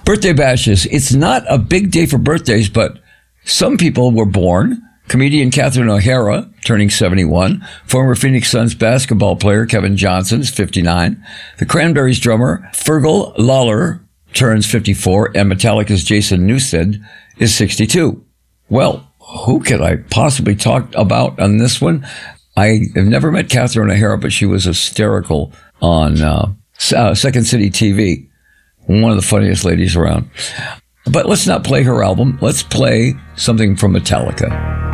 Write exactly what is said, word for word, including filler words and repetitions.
Birthday bashes. It's not a big day for birthdays, but some people were born. Comedian Catherine O'Hara, turning seventy-one. Former Phoenix Suns basketball player Kevin Johnson is fifty-nine. The Cranberries drummer Fergal Lawler turns fifty-four. And Metallica's Jason Newsted is sixty-two. Well, who could I possibly talk about on this one? I have never met Catherine O'Hara, but she was hysterical on uh, uh, Second City T V. One of the funniest ladies around. But let's not play her album. Let's play something from Metallica.